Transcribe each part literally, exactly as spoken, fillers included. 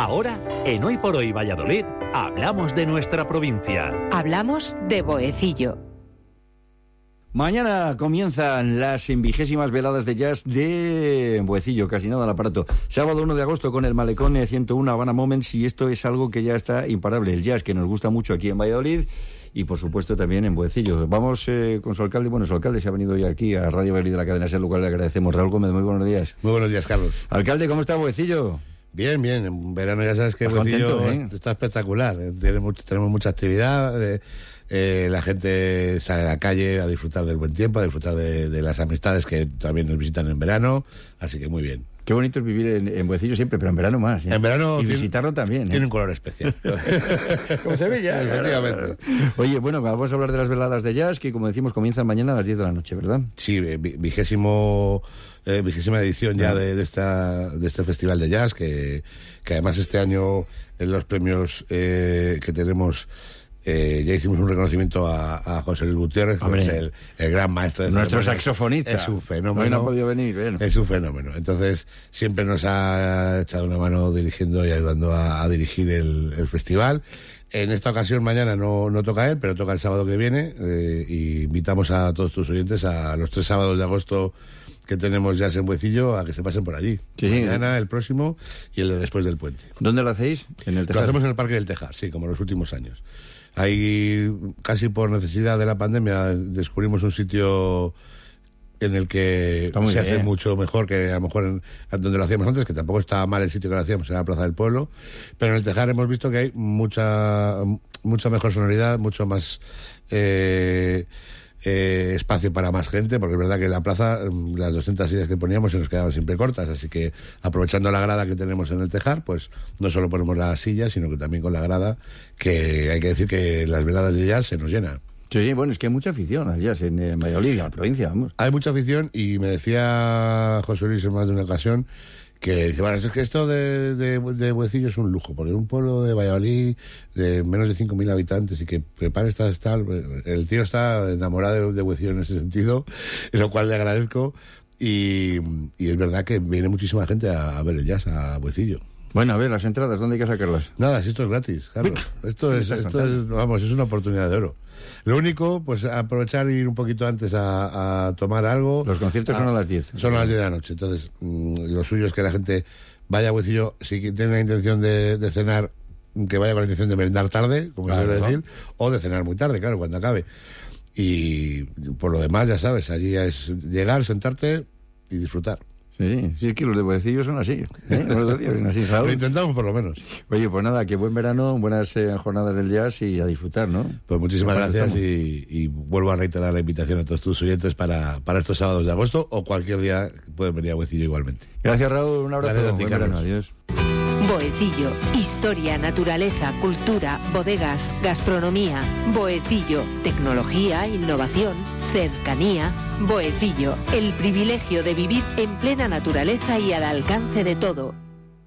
Ahora, en Hoy por Hoy Valladolid, hablamos de nuestra provincia. Hablamos de Boecillo. Mañana comienzan las vigésimas veladas de jazz de Boecillo, casi nada al aparato. Sábado uno de agosto con el Malecón ciento uno Habana Moments, y esto es algo que ya está imparable, el jazz que nos gusta mucho aquí en Valladolid y por supuesto también en Boecillo. Vamos eh, con su alcalde, bueno, su alcalde se ha venido hoy aquí a Radio Valladolid de la cadena SER, lo cual le agradecemos. Raúl Gómez, muy buenos días. Muy buenos días, Carlos. Alcalde, ¿cómo está Boecillo? Bien, bien, en verano ya sabes que ¿Estás Boecillo contento, eh? está espectacular, Tiene mucho, tenemos mucha actividad, eh, eh, la gente sale a la calle a disfrutar del buen tiempo, a disfrutar de, de las amistades que también nos visitan en verano, así que muy bien. Qué bonito es vivir en, en Boecillo siempre, pero en verano más. ¿eh? En verano y tiene, visitarlo también. ¿eh? Tiene un color especial. Como se ve ya. Efectivamente. Oye, bueno, vamos a hablar de las veladas de jazz, que como decimos comienzan mañana a las diez de la noche, ¿verdad? Sí, vigésimo, eh, vigésima edición ya de, de, esta, de este festival de jazz, que, que además este año en los premios eh, que tenemos... Eh, ya hicimos un reconocimiento a, a José Luis Gutiérrez, que es el, el gran maestro de nuestro ceremonias. saxofonista. Es un fenómeno. Hoy no ha podido venir, bueno. Es un fenómeno. Entonces, siempre nos ha echado una mano dirigiendo y ayudando a, a dirigir el, el festival. En esta ocasión, mañana no, no toca él, pero toca el sábado que viene. Eh, y invitamos a todos tus oyentes a los tres sábados de agosto que tenemos ya en Boecillo a que se pasen por allí. Sí, sí. Mañana, el próximo y el de después del puente. ¿Dónde lo hacéis? ¿En el Tejar? Lo hacemos en el Parque del Tejar, sí, como en los últimos años. Ahí, casi por necesidad de la pandemia, descubrimos un sitio en el que se bien. hace mucho mejor que a lo mejor en, donde lo hacíamos antes, que tampoco estaba mal el sitio que lo hacíamos, en la Plaza del Pueblo, pero en el Tejar hemos visto que hay mucha mucha mejor sonoridad, mucho más eh, eh, espacio para más gente, porque es verdad que en la plaza las doscientas sillas que poníamos se nos quedaban siempre cortas, así que aprovechando la grada que tenemos en el Tejar, pues no solo ponemos las sillas, sino que también con la grada, que hay que decir que las veladas de jazz se nos llenan. Sí, sí, bueno, es que hay mucha afición al jazz en, en Valladolid, en la provincia, vamos. Hay mucha afición, y me decía José Luis en más de una ocasión que dice, bueno, es que esto de, de, de Boecillo es un lujo, porque un pueblo de Valladolid de menos de cinco mil habitantes y que prepare esta, esta... El tío está enamorado de, de Boecillo en ese sentido, lo cual le agradezco, y, y es verdad que viene muchísima gente a, a ver el jazz a Boecillo. Bueno, a ver, las entradas, ¿dónde hay que sacarlas? Nada, si esto es gratis, Carlos. Esto es, esto es, vamos, es una oportunidad de oro. Lo único, pues aprovechar y ir un poquito antes a, a tomar algo. Los conciertos a, son a las diez. Son a las diez de la noche. Entonces, mmm, lo suyo es que la gente vaya a Boecillo, si tiene la intención de, de cenar, que vaya con la intención de merendar tarde, como claro, se suele decir, o de cenar muy tarde, claro, cuando acabe. Y por lo demás, ya sabes, allí es llegar, sentarte y disfrutar. Sí, sí, es que los de Boecillo son así, ¿eh? Los de son así, Raúl. Lo intentamos por lo menos. Oye, pues nada, que buen verano, buenas eh, jornadas del jazz y a disfrutar, ¿no? Pues muchísimas gracias y, y vuelvo a reiterar la invitación a todos tus oyentes para, para estos sábados de agosto o cualquier día pueden venir a Boecillo igualmente. Gracias, Raúl, un abrazo. Gracias a ti, buen verano, Carlos. Adiós. Boecillo, historia, naturaleza, cultura, bodegas, gastronomía. Boecillo, tecnología, innovación, cercanía. Boecillo, el privilegio de vivir en plena naturaleza y al alcance de todo.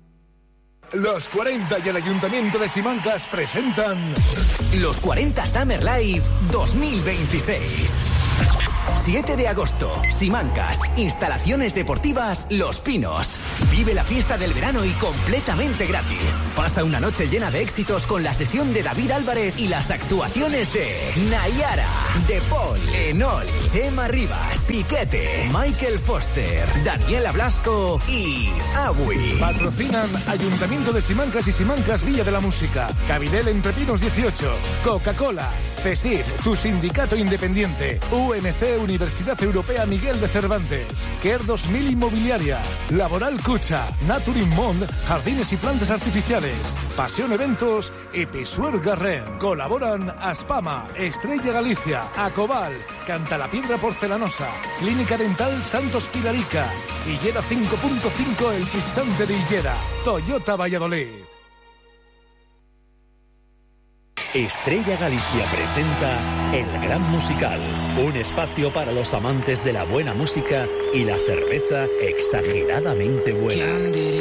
Los cuarenta y el Ayuntamiento de Simancas presentan Los cuarenta Summer Live dos mil veintiséis. siete de agosto, Simancas, instalaciones deportivas Los Pinos. Vive la fiesta del verano y completamente gratis. Pasa una noche llena de éxitos con la sesión de David Álvarez y las actuaciones de Nayara, De Paul, Enol, Chema Rivas, Piquete, Michael Foster, Daniela Blasco y Awi. Patrocinan Ayuntamiento de Simancas y Simancas Villa de la Música, Cabidel Entre Pinos dieciocho, Coca-Cola, CESID, tu sindicato independiente, U M C Universidad Europea Miguel de Cervantes, Care dos mil Inmobiliaria, Laboral Cucha, Naturin Mond, Jardines y Plantas Artificiales, Pasión Eventos y Pisuer Garren. Colaboran Aspama, Estrella Galicia, Acobal, Cantalapiedra Porcelanosa, Clínica Dental Santos Pilarica, Higuera cinco punto cinco El Fixante de Higuera, Toyota Valladolid. Estrella Galicia presenta El Gran Musical, un espacio para los amantes de la buena música y la cerveza exageradamente buena.